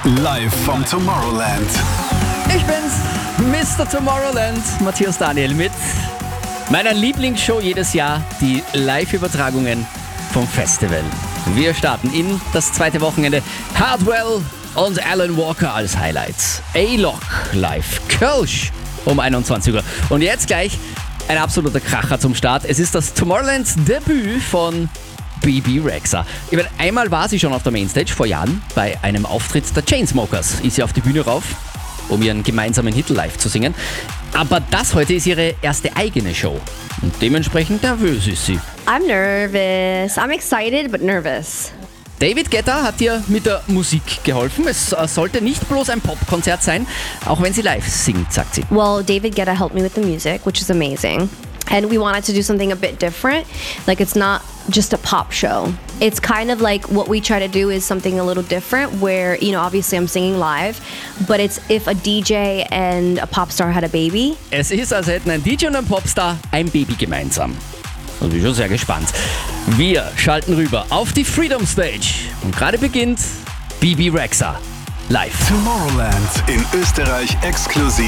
Live vom Tomorrowland. Ich bin's, Mr. Tomorrowland, Matthias Daniel mit meiner Lieblingsshow jedes Jahr, die Live-Übertragungen vom Festival. Wir starten in das zweite Wochenende. Hardwell und Alan Walker als Highlights. A-Lock live, Kölsch um 21 Uhr. Und jetzt gleich ein absoluter Kracher zum Start. Es ist das Tomorrowland-Debüt von Bebe Rexha. Ich meine, einmal war sie schon auf der Mainstage vor Jahren bei einem Auftritt der Chainsmokers. Ist sie auf die Bühne rauf, um ihren gemeinsamen Hit live zu singen. Aber das heute ist ihre erste eigene Show. Und dementsprechend nervös ist sie. I'm nervous. I'm excited, but nervous. David Guetta hat ihr mit der Musik geholfen. Es sollte nicht bloß ein Popkonzert sein, auch wenn sie live singt, sagt sie. Well, David Guetta helped me with the music, which is amazing. And we wanted to do something a bit different. Like, it's not just a pop show. It's kind of like what we try to do is something a little different where, you know, obviously I'm singing live, but it's if a DJ and a pop star had a baby. Es ist, als hätten ein DJ und ein Popstar ein Baby gemeinsam. Und ich bin schon sehr gespannt. Wir schalten rüber auf die Freedom Stage. Und gerade beginnt Bebe Rexha live. Tomorrowland in Österreich exklusiv.